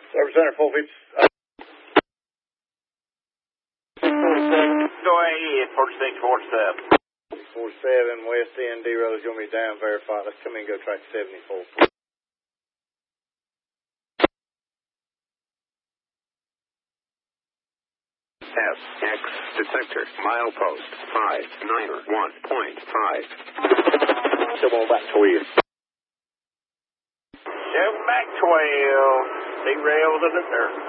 Service Center, 450. 47. Go ahead, 4647. 47 West End, D-Rose, you want me down, verify. Let's come in and go track 74. SX detector, milepost 591.5. Come on back 12. 7 back 12. Derailed in the dirt.